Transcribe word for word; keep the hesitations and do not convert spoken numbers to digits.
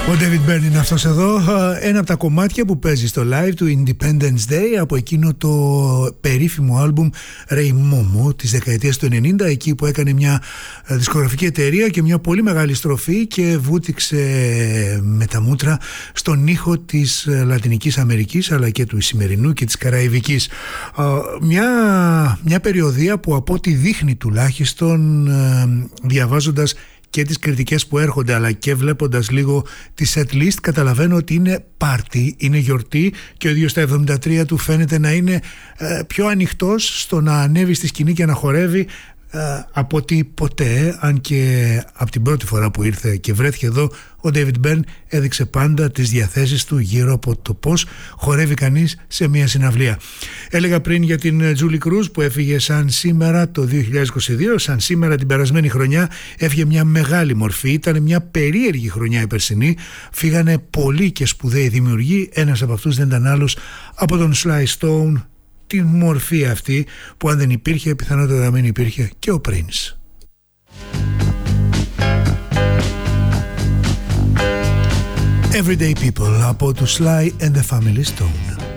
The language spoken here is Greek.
Ο David Byrne είναι αυτός εδώ, ένα από τα κομμάτια που παίζει στο live του Independence Day από εκείνο το περίφημο άλμπουμ Ray Momo της δεκαετίας του ενενήντα, εκεί που έκανε μια δισκογραφική εταιρεία και μια πολύ μεγάλη στροφή και βούτυξε με τα μούτρα στον ήχο της Λατινικής Αμερικής αλλά και του Ισημερινού και της Καραϊβικής. Μια, μια περιοδία που από ό,τι δείχνει τουλάχιστον, διαβάζοντας και τις κριτικές που έρχονται αλλά και βλέποντας λίγο τη set list, καταλαβαίνω ότι είναι πάρτι, είναι γιορτή και ο ίδιος στα εβδομήντα τρία του φαίνεται να είναι ε, πιο ανοιχτός στο να ανέβει στη σκηνή και να χορεύει ε, από ότι ποτέ, αν και από την πρώτη φορά που ήρθε και βρέθηκε εδώ ο David Byrne έδειξε πάντα τις διαθέσεις του γύρω από το πώς χορεύει κανείς σε μια συναυλία. Έλεγα πριν για την Julie Cruz που έφυγε σαν σήμερα το δύο χιλιάδες είκοσι δύο, σαν σήμερα την περασμένη χρονιά έφυγε μια μεγάλη μορφή, ήταν μια περίεργη χρονιά η περσινή, φύγανε πολλοί και σπουδαίοι δημιουργοί, ένας από αυτούς δεν ήταν άλλος από τον Sly Stone, τη μορφή αυτή που αν δεν υπήρχε πιθανότατα να μην υπήρχε και ο Prince. Everyday People από του Sly and the Family Stone.